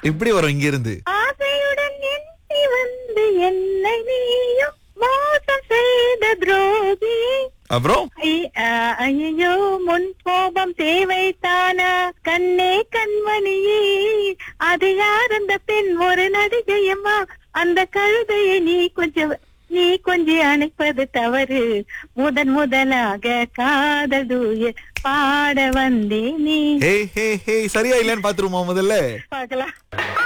எப்படி வரும் இங்க இருந்து? ஆசையுடன் எண்ணி வந்து என்னை நீயும் மோசம் செய்த துரோகி. அப்புறம் ஐயோ முன் கோபம் தேவைத்தானா கண்ணே கண்மணியே, அது யார் அந்த பெண்? ஒரு நடிகையம்மா. அந்த கழுதையை நீ கொஞ்சம் அணைப்பது தவறு. முதலாக காதல் தூய பாட வந்தே நீ. ஹே ஹே ஹே சரியா இல்லன்னு பாத்துருமா முதல்ல? பார்க்கலாம்.